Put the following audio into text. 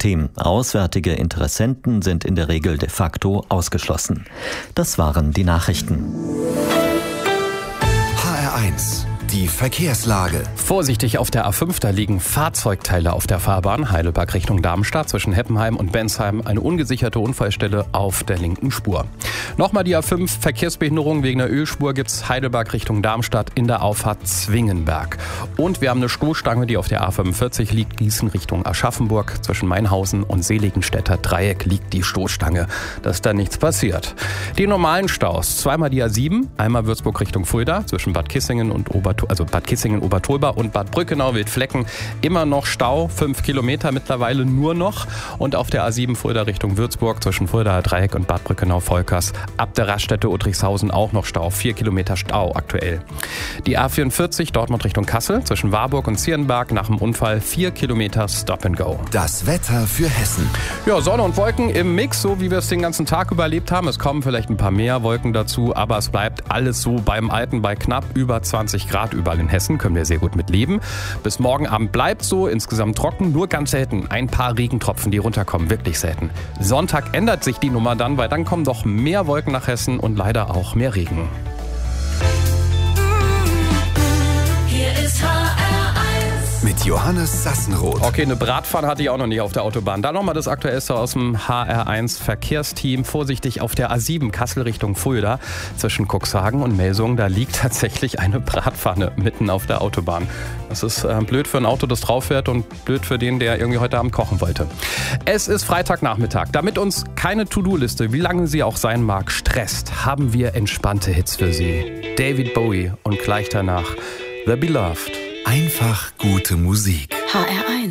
Verkehrssystem. Auswärtige Interessenten sind in der Regel de facto ausgeschlossen. Das waren die Nachrichten. HR1, die Verkehrslage. Vorsichtig auf der A5, da liegen Fahrzeugteile auf der Fahrbahn. Heidelberg Richtung Darmstadt zwischen Heppenheim und Bensheim. Eine ungesicherte Unfallstelle auf der linken Spur. Nochmal die A5, Verkehrsbehinderung wegen der Ölspur gibt's Heidelberg Richtung Darmstadt in der Auffahrt Zwingenberg. Und wir haben eine Stoßstange, die auf der A45 liegt, Gießen Richtung Aschaffenburg. Zwischen Mainhausen und Seligenstädter Dreieck liegt die Stoßstange, dass da nichts passiert. Die normalen Staus, zweimal die A7, einmal Würzburg Richtung Fulda zwischen Bad Kissingen und Bad Kissingen-Obertolba und Bad Brückenau-Wildflecken. Immer noch Stau, 5 Kilometer mittlerweile nur noch. Und auf der A7 Fulda Richtung Würzburg zwischen Fuldaer Dreieck und Bad Brückenau-Volkers. Ab der Raststätte Uttrichshausen auch noch Stau, 4 Kilometer Stau aktuell. Die A44 Dortmund Richtung Kassel zwischen Warburg und Zierenberg nach dem Unfall 4 Kilometer Stop and Go. Das Wetter für Hessen. Ja, Sonne und Wolken im Mix, so wie wir es den ganzen Tag überlebt haben. Es kommen vielleicht ein paar mehr Wolken dazu, aber es bleibt alles so beim Alten bei knapp über 20 Grad überall in Hessen. Können wir sehr gut mit leben. Bis morgen Abend bleibt so, insgesamt trocken, nur ganz selten ein paar Regentropfen, die runterkommen, wirklich selten. Sonntag ändert sich die Nummer dann, weil dann kommen doch mehr Wolken nach Hessen und leider auch mehr Regen. Hier ist HR1 Mit Johannes Sassenroth. Okay, eine Bratpfanne hatte ich auch noch nicht auf der Autobahn. Dann nochmal das Aktuellste aus dem HR1 Verkehrsteam. Vorsichtig auf der A7 Kassel Richtung Fulda zwischen Cuxhagen und Melsungen. Da liegt tatsächlich eine Bratpfanne mitten auf der Autobahn. Das ist blöd für ein Auto, das drauf fährt und blöd für den, der irgendwie heute Abend kochen wollte. Es ist Freitagnachmittag. Damit uns keine To-Do-Liste, wie lange sie auch sein mag, stresst, haben wir entspannte Hits für Sie. David Bowie und gleich danach The Beloved. Einfach gute Musik. HR1